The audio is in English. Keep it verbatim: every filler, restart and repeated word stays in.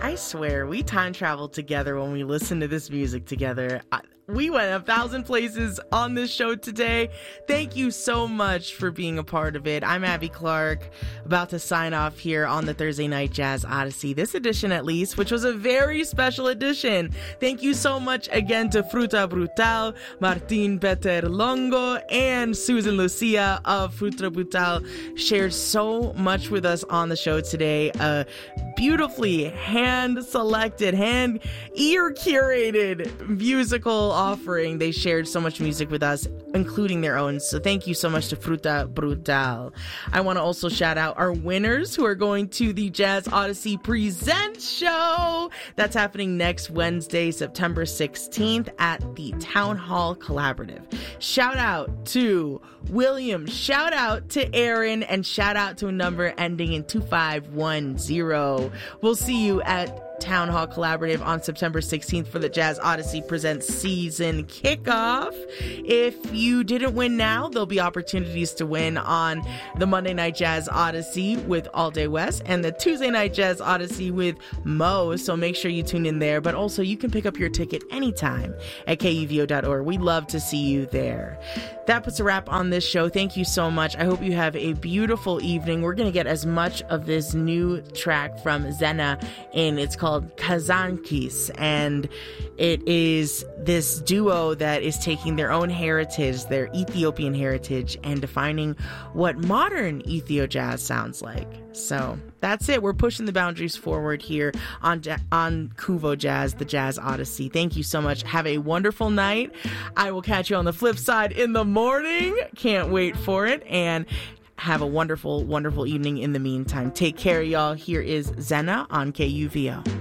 I swear, we time traveled together when we listened to this music together. I, we went a thousand places on this show today. Thank you so much for being a part of it. I'm Abby Clark, about to sign off here on the Thursday Night Jazz Odyssey, this edition at least, which was a very special edition. Thank you so much again to Fruta Brutal, Martin Peter Longo, and Susan Lucia of Fruta Brutal. Shared so much with us on the show today. A beautifully hand-selected, hand ear-curated musical offering. They shared so much music with us, including their own. So thank you so much to Fruta Brutal. I want to also shout out our winners who are going to the Jazz Odyssey Presents show. That's happening next Wednesday, September sixteenth at the Town Hall Collaborative. Shout out to William, shout out to Aaron, and shout out to a number ending in two five one zero. We'll see you at Town Hall Collaborative on September sixteenth for the Jazz Odyssey Presents season kickoff. If you didn't win now, there'll be opportunities to win on the Monday Night Jazz Odyssey with All Day West and the Tuesday Night Jazz Odyssey with Mo, so make sure you tune in there. But also, you can pick up your ticket anytime at K U V O dot org. We'd love to see you there. That puts a wrap on this show. Thank you so much. I hope you have a beautiful evening. We're going to get as much of this new track from Zena in. It's called Kazankis, and it is this duo that is taking their own heritage, their Ethiopian heritage, and defining what modern Ethio jazz sounds like. So that's it. We're pushing the boundaries forward here on on Kuvo Jazz, the Jazz Odyssey. Thank you so much. Have a wonderful night. I will catch you on the flip side in the morning. Can't wait for it. And have a wonderful, wonderful evening in the meantime. Take care, y'all. Here is Zena on K U V O.